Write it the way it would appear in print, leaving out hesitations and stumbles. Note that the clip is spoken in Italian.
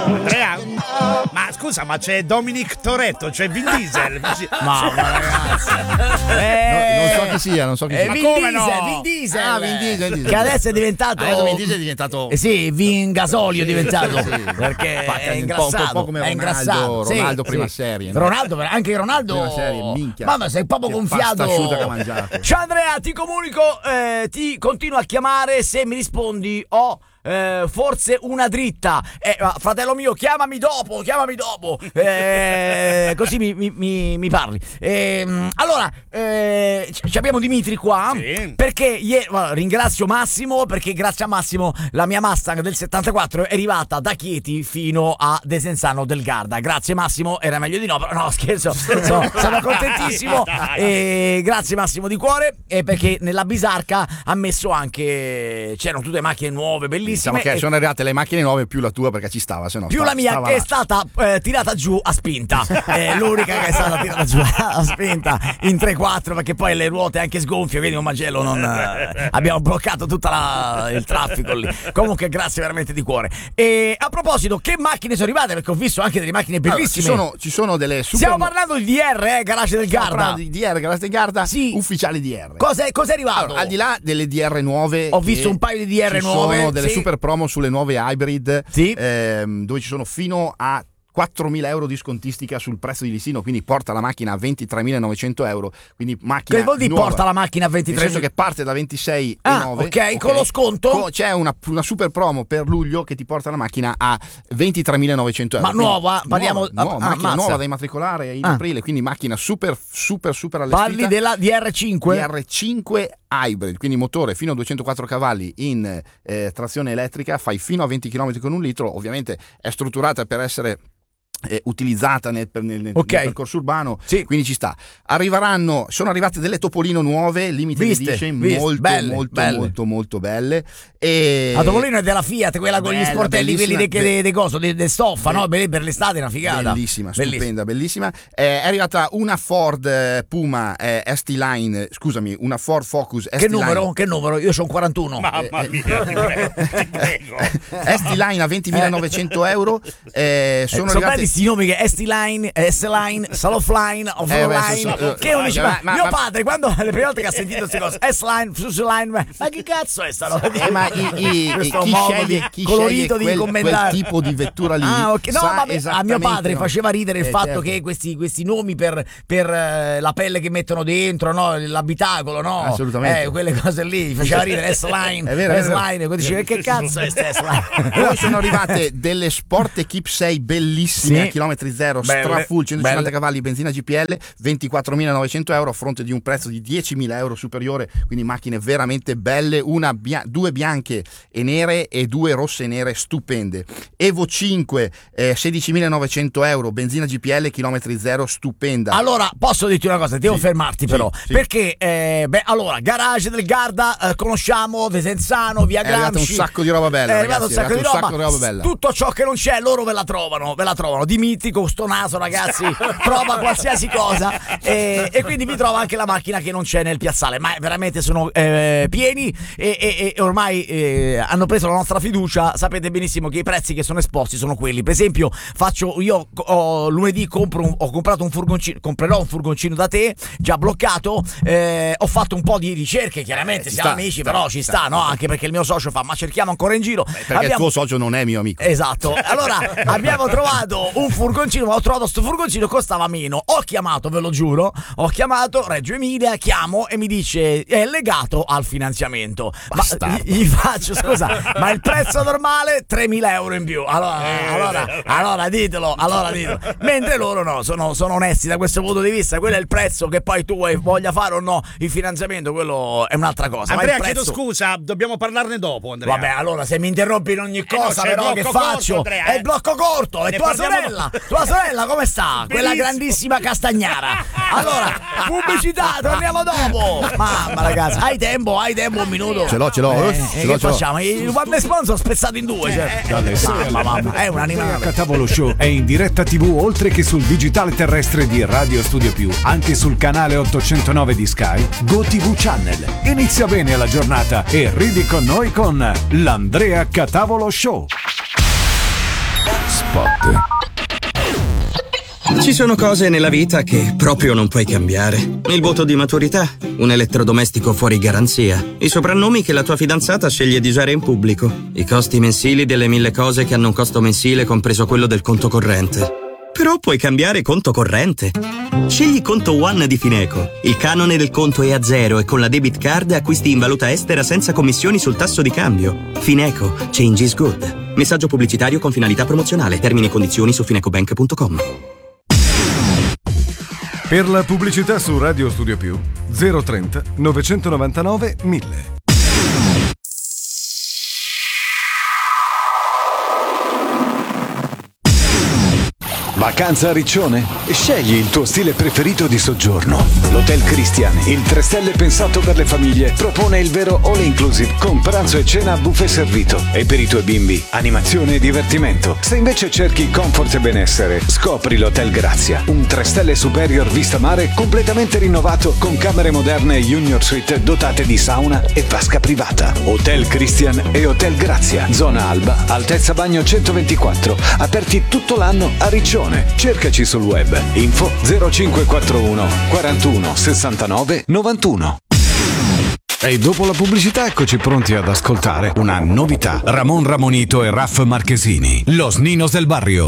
Andrea, ma scusa, ma c'è Dominic Toretto, c'è Vin Diesel. Ma ragazzi, non so chi sia. Vin come Diesel, no? Vin Diesel. Ah, Vin Diesel. Che adesso è diventato. Vin Diesel è diventato. Sì, Vin Gasolio è diventato. Sì. Perché è un ingrassato. po' come è Ronaldo, ingrassato. Ronaldo Sì, prima sì. serie, no? Ronaldo, anche Ronaldo. Prima serie, minchia. Mamma, sei proprio Che gonfiato. pasta asciutta che ha mangiato. Ciao Andrea, ti comunico, ti continuo a chiamare. Se mi rispondi, forse una dritta. Fratello mio, chiamami dopo. Così mi parli. Allora, abbiamo Dimitri qua. Sì. Perché ringrazio Massimo, perché grazie a Massimo la mia Mustang del 74 è arrivata da Chieti fino a Desenzano del Garda. Grazie Massimo, era meglio di no, però no, scherzo, sono contentissimo. E grazie Massimo di cuore, perché nella bisarca ha messo anche, c'erano tutte macchine nuove, bellissime. Diciamo che sono arrivate le macchine nuove più la tua, perché ci stava, se no. Più la mia che è stata tirata giù a spinta. L'unica che è stata tirata giù a spinta in 3-4, perché poi le ruote anche sgonfie, vedi un magello, abbiamo bloccato tutto il traffico lì. Comunque grazie veramente di cuore. E a proposito, che macchine sono arrivate? Perché ho visto anche delle macchine bellissime. Allora, ci sono delle super. Stiamo parlando di DR, Garage del Garda. Di DR, Garage del Garda, sì. Ufficiali DR. Cos'è arrivato? Allora, al di là delle DR nuove, ho visto un paio di DR nuove. Sono delle sì. super promo sulle nuove hybrid, sì. Dove ci sono fino a 4.000 euro di scontistica sul prezzo di listino, quindi porta la macchina a 23.900 euro. Quindi macchina che vuol dire nuova, porta la macchina a 23.000? nel senso che parte da 26.900. Ok, con lo sconto? C'è una super promo per luglio che ti porta la macchina a 23.900 euro. Ma nuova? Parliamo macchina nuova da immatricolare in aprile, quindi macchina super allestita. Parli della DR5? DR5 Hybrid, quindi motore fino a 204 cavalli in trazione elettrica, fai fino a 20 km con 1 litro, ovviamente è strutturata per essere utilizzata nel percorso urbano, sì. Quindi ci sta. Sono arrivate delle Topolino nuove, limited edition, molto belle. E la Topolino è della Fiat, quella con gli sportelli, quelli di stoffa, no? Per l'estate è una figata. Bellissima, stupenda, bellissima. È arrivata una Ford Puma ST Line, scusami, una Ford Focus ST Line. Che numero? Io sono 41. Mamma mia, ti prego. ST Line a 20.900 euro. Sono arrivati questi nomi che S-Line, S-Line, Salofline, Offline, che uno dice, mio padre quando le prime volte che ha sentito queste cose, S-Line, Line, ma che cazzo è sta roba? Ma chi colorito di commentare quel tipo di vettura lì. Okay. No, vabbè, a mio padre faceva ridere il fatto che questi nomi per la pelle che mettono dentro, no? L'abitacolo, no? Assolutamente. Quelle cose lì faceva ridere. S-Line, S-Line, poi diceva che cazzo è S-Line? Poi sono arrivate delle Sport Equip 6 bellissime, a chilometri zero, strafull, 150 cavalli, benzina GPL, 24.900 euro a fronte di un prezzo di 10.000 euro superiore, quindi macchine veramente belle, due bianche e nere e due rosse e nere stupende. Evo 5, 16.900 euro, benzina GPL, chilometri zero, stupenda. Allora, posso dirti una cosa, devo fermarti però, perché allora, Garage del Garda, conosciamo Desenzano, via Gramsci. È arrivato un sacco di roba bella, ragazzi, un sacco di roba bella. Tutto ciò che non c'è, loro ve la trovano. Dimitri con sto naso, ragazzi, trova qualsiasi cosa e quindi vi trova anche la macchina che non c'è nel piazzale, ma veramente sono pieni e ormai hanno preso la nostra fiducia. Sapete benissimo che i prezzi che sono esposti sono quelli. Per esempio, lunedì ho comprato un furgoncino, comprerò un furgoncino da te già bloccato. Ho fatto un po' di ricerche, chiaramente siamo amici, però ci sta, no? Anche perché il mio socio fa, ma cerchiamo ancora in giro. Perché il tuo socio non è mio amico. Esatto. Allora abbiamo trovato un furgoncino, ma ho trovato sto furgoncino, costava meno. Ho chiamato, ve lo giuro, Reggio Emilia, chiamo e mi dice è legato al finanziamento. Ma gli faccio, scusa, ma il prezzo normale 3.000 euro in più. Allora ditelo. Mentre loro no, sono onesti da questo punto di vista. Quello è il prezzo, che poi tu voglia fare o no il finanziamento, quello è un'altra cosa. Andrea, ma chiedo scusa, dobbiamo parlarne dopo, Andrea. Vabbè, allora se mi interrompi in ogni cosa, però che faccio? Corto, Andrea, è il blocco corto. E tua sorella come sta? Quella grandissima Castagnara. Allora, pubblicità, torniamo dopo. Mamma ragazzi, hai tempo un minuto? Ce l'ho. Che facciamo? Il one sponsor spezzato in due, mamma, è un animale. Catavolo Show è in diretta TV oltre che sul digitale terrestre di Radio Studio Più, anche sul canale 809 di Sky, GoTV Channel. Inizia bene la giornata e ridi con noi con l'Andrea Catavolo Show. Spot. Ci sono cose nella vita che proprio non puoi cambiare. Il voto di maturità, un elettrodomestico fuori garanzia, i soprannomi che la tua fidanzata sceglie di usare in pubblico, i costi mensili delle 1000 cose che hanno un costo mensile compreso quello del conto corrente. Però puoi cambiare conto corrente. Scegli Conto One di Fineco. Il canone del conto è a zero e con la debit card acquisti in valuta estera senza commissioni sul tasso di cambio. Fineco. Change is good. Messaggio pubblicitario con finalità promozionale. Termini e condizioni su finecobank.com. Per la pubblicità su Radio Studio Più 030 999 1000. Vacanza a Riccione? Scegli il tuo stile preferito di soggiorno. L'Hotel Christian, il 3 stelle pensato per le famiglie, propone il vero all inclusive con pranzo e cena a buffet servito. E per i tuoi bimbi, animazione e divertimento. Se invece cerchi comfort e benessere, scopri l'Hotel Grazia, un 3 stelle superior vista mare completamente rinnovato con camere moderne e junior suite dotate di sauna e vasca privata. Hotel Christian e Hotel Grazia, zona Alba, altezza bagno 124, aperti tutto l'anno a Riccione. Cercaci sul web. Info 0541 41 69 91. E dopo la pubblicità eccoci pronti ad ascoltare una novità. Ramon Ramonito e Raff Marchesini, Los Ninos del Barrio.